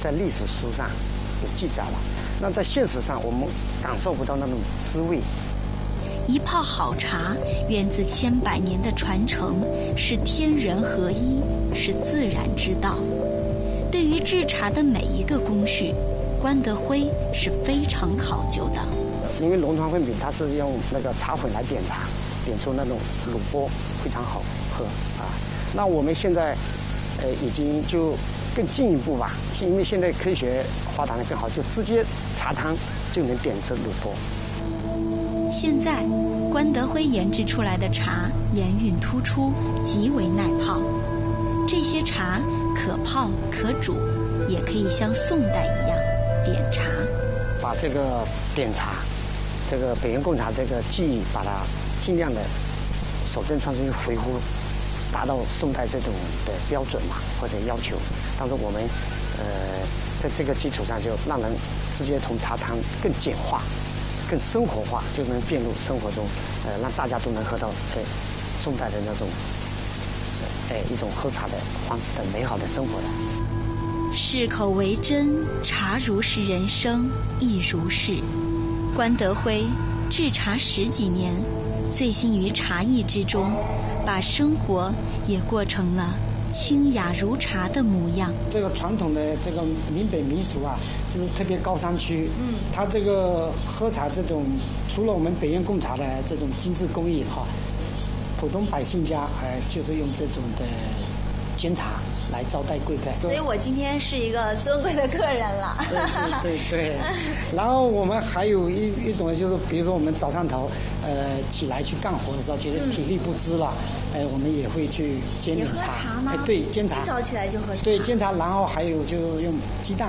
在历史书上有记载了，那在现实上我们感受不到那种滋味。 一泡好茶源自千百年的传承，是天人合一，是自然之道。对于制茶的每一个工序，关德辉是非常考究的。 因为龙川混饼它是用那个茶粉来点茶，点出那种卤波非常好喝啊。那我们现在已经就更进一步吧，因为现在科学发展的更好，就直接茶汤就能点成卤波。 现在关德辉研制出来的茶盐韵突出，极为耐泡。这些茶可泡可煮，也可以像宋代一样点茶。 把这个点茶，这个北洋贡茶这个技艺，把它尽量的守正创新恢复，达到宋代这种的标准嘛或者要求。但是我们在这个基础上，就让人直接从茶汤更简化、更生活化，就能变入生活中，让大家都能喝到宋代的那种一种喝茶的方式的美好的生活的。 适口为真，茶如是人生亦如是。关德辉制茶10几年，醉心于茶艺之中，把生活也过成了清雅如茶的模样。 这个传统的这个闽北民俗啊，就是特别高山区，它这个喝茶这种，除了我们北洋贡茶的这种精致工艺哈，普通百姓家就是用这种的煎茶来招待贵客。 所以我今天是一个尊贵的客人了。 对。然后我们还有一种就是，比如说我们早上头起来去干活的时候，觉得体力不支了，我们也会去煎点茶。 你喝茶吗？ 对，煎茶。 一早起来就喝茶。 对，煎茶，然后还有就用鸡蛋。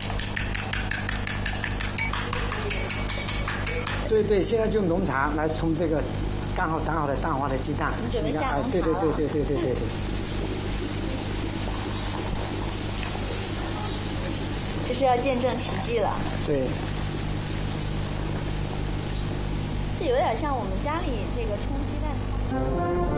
对，现在就浓茶来冲这个刚好打好的蛋花的鸡蛋。 你准备下浓茶了？ 对。 这是要见证奇迹了。 对。 这有点像我们家里这个冲鸡蛋汤。